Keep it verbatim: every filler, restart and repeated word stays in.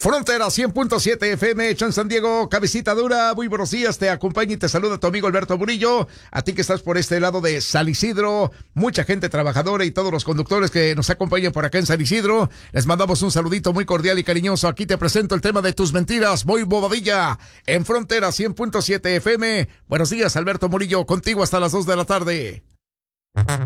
Frontera cien punto siete F M, hecho en San Diego, cabecita dura, muy buenos días, te acompaña y te saluda tu amigo Alberto Murillo, a ti que estás por este lado de San Isidro, mucha gente trabajadora y todos los conductores que nos acompañan por acá en San Isidro, les mandamos un saludito muy cordial y cariñoso. Aquí te presento el tema de tus mentiras, muy bobadilla, en Frontera cien punto siete F M. Buenos días, Alberto Murillo, contigo hasta las dos de la tarde.